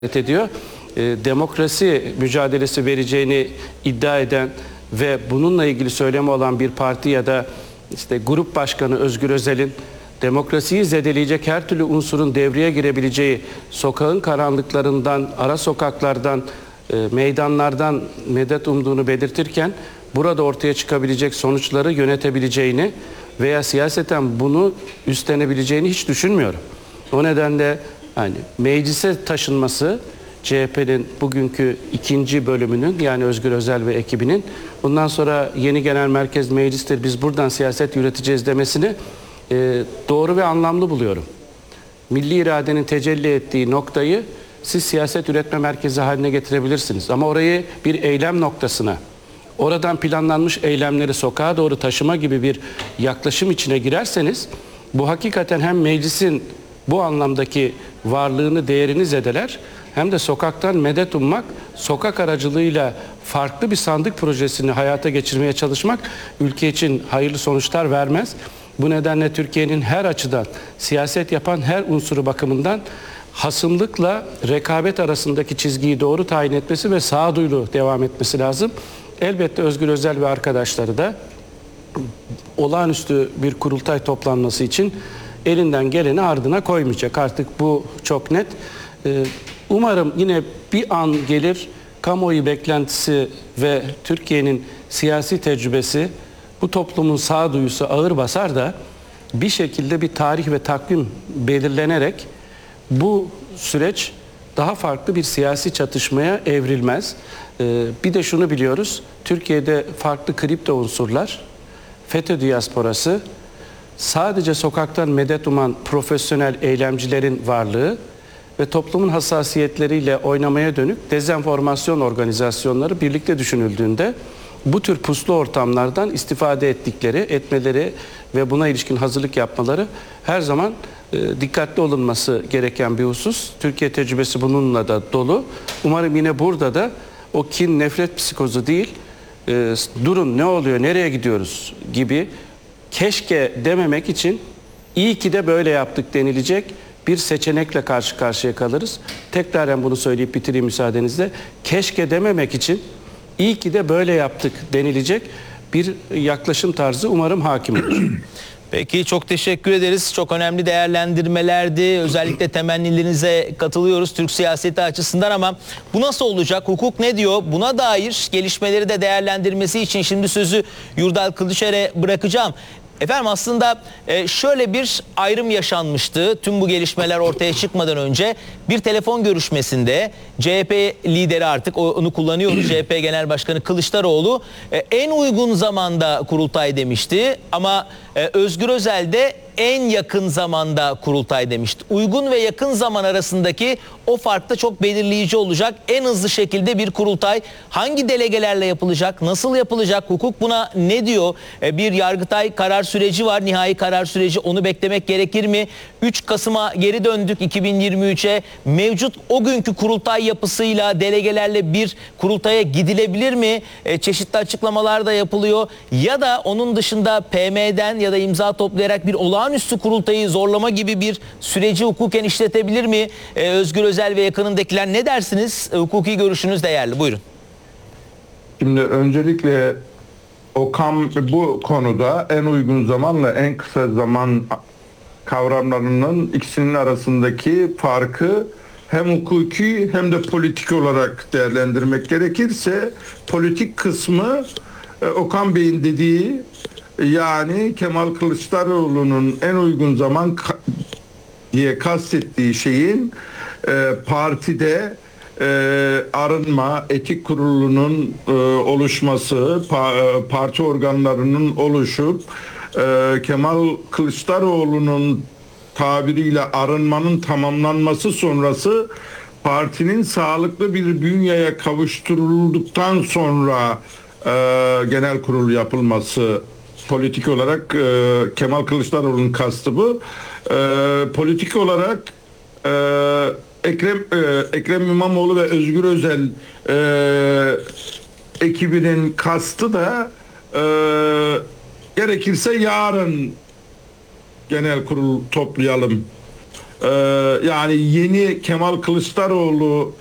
ediyor. Demokrasi mücadelesi vereceğini iddia eden ve bununla ilgili söylemi olan bir parti ya da işte grup başkanı Özgür Özel'in demokrasiyi zedeleyecek her türlü unsurun devreye girebileceği sokağın karanlıklarından, ara sokaklardan, meydanlardan medet umduğunu belirtirken burada ortaya çıkabilecek sonuçları yönetebileceğini veya siyaseten bunu üstlenebileceğini hiç düşünmüyorum. O nedenle yani meclise taşınması CHP'nin bugünkü ikinci bölümünün, yani Özgür Özel ve ekibinin bundan sonra yeni genel merkez meclistir, biz buradan siyaset yürüteceğiz demesini doğru ve anlamlı buluyorum. Milli iradenin tecelli ettiği noktayı siz siyaset üretme merkezi haline getirebilirsiniz. Ama orayı bir eylem noktasına, oradan planlanmış eylemleri sokağa doğru taşıma gibi bir yaklaşım içine girerseniz bu hakikaten hem meclisin bu anlamdaki varlığını, değerini zedeler, hem de sokaktan medet ummak, sokak aracılığıyla farklı bir sandık projesini hayata geçirmeye çalışmak ülke için hayırlı sonuçlar vermez. Bu nedenle Türkiye'nin her açıdan siyaset yapan her unsuru bakımından hasımlıkla rekabet arasındaki çizgiyi doğru tayin etmesi ve sağduyulu devam etmesi lazım. Elbette Özgür Özel ve arkadaşları da olağanüstü bir kurultay toplanması için elinden geleni ardına koymayacak. Artık bu çok net. Umarım yine bir an gelir, kamuoyu beklentisi ve Türkiye'nin siyasi tecrübesi, bu toplumun sağduyusu ağır basar da bir şekilde bir tarih ve takvim belirlenerek bu süreç daha farklı bir siyasi çatışmaya evrilmez. Bir de şunu biliyoruz, Türkiye'de farklı kripto unsurlar, FETÖ diasporası, sadece sokaktan medet uman profesyonel eylemcilerin varlığı ve toplumun hassasiyetleriyle oynamaya dönük dezenformasyon organizasyonları birlikte düşünüldüğünde bu tür puslu ortamlardan istifade etmeleri ve buna ilişkin hazırlık yapmaları her zaman dikkatli olunması gereken bir husus. Türkiye tecrübesi bununla da dolu. Umarım yine burada da o kin, nefret psikozu değil, durun ne oluyor, nereye gidiyoruz gibi keşke dememek için iyi ki de böyle yaptık denilecek bir seçenekle karşı karşıya kalırız. Tekraren bunu söyleyip bitireyim müsaadenizle. Keşke dememek için iyi ki de böyle yaptık denilecek bir yaklaşım tarzı umarım hakim olur. Peki, çok teşekkür ederiz. Çok önemli değerlendirmelerdi. Özellikle temennilerinize katılıyoruz Türk siyaseti açısından, ama bu nasıl olacak? Hukuk ne diyor? Buna dair gelişmeleri de değerlendirmesi için şimdi sözü Yurdal Kılıçer'e bırakacağım. Efendim, aslında şöyle bir ayrım yaşanmıştı tüm bu gelişmeler ortaya çıkmadan önce. Bir telefon görüşmesinde CHP lideri, artık onu kullanıyoruz, CHP Genel Başkanı Kılıçdaroğlu en uygun zamanda kurultay demişti. Ama Özgür Özel de en yakın zamanda kurultay demişti. Uygun ve yakın zaman arasındaki o fark da çok belirleyici olacak. En hızlı şekilde bir kurultay hangi delegelerle yapılacak, nasıl yapılacak, hukuk buna ne diyor? Bir Yargıtay karar süreci var, nihai karar süreci, onu beklemek gerekir mi? 3 Kasım'a geri döndük, 2023'e. Mevcut o günkü kurultay yapısıyla delegelerle bir kurultaya gidilebilir mi? Çeşitli açıklamalar da yapılıyor. Ya da onun dışında PM'den ya da imza toplayarak bir olağanüstü kurultayı zorlama gibi bir süreci hukuken işletebilir mi? Özgür Özel ve yakınındakiler ne dersiniz? Hukuki görüşünüz değerli. Buyurun. Şimdi öncelikle Okan bu konuda en uygun zamanla en kısa zaman kavramlarının ikisinin arasındaki farkı hem hukuki hem de politik olarak değerlendirmek gerekirse politik kısmı Okan Bey'in dediği, yani Kemal Kılıçdaroğlu'nun en uygun zaman diye kastettiği şeyin partide arınma, etik kurulunun oluşması, parti organlarının oluşup Kemal Kılıçdaroğlu'nun tabiriyle arınmanın tamamlanması sonrası partinin sağlıklı bir bünyeye kavuşturulduktan sonra genel kurul yapılması, politik olarak Kemal Kılıçdaroğlu'nun kastı bu. Politik olarak Ekrem İmamoğlu ve Özgür Özel ekibinin kastı da gerekirse yarın genel kurul toplayalım yani yeni Kemal Kılıçdaroğlu